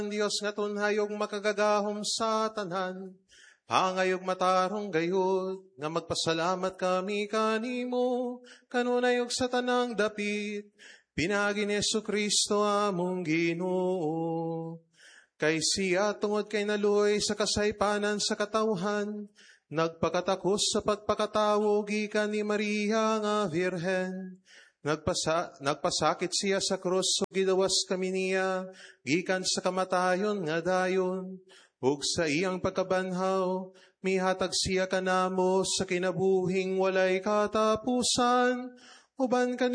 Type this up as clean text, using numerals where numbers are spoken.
Diyos nga tunhayog makagagahom sa tanan, hangayog matarong gayod, nga magpasalamat kami kanimo, kanunayog sa tanang dapit, pinagi ni Jesu-Kristo among Ginoo. Kay siya tungod kay naluoy sa kasaypanan sa katawhan, nagpakatakos sa pagpakatawo gikan ni Maria nga Virhen. Nagpasakit siya sa krus, so gidawas kami niya, gikan sa kamatayon nga dayon. Ug sa iyang pagkabanhaw, mihatag siya kanamo sa kinabuhing walay katapusan, uban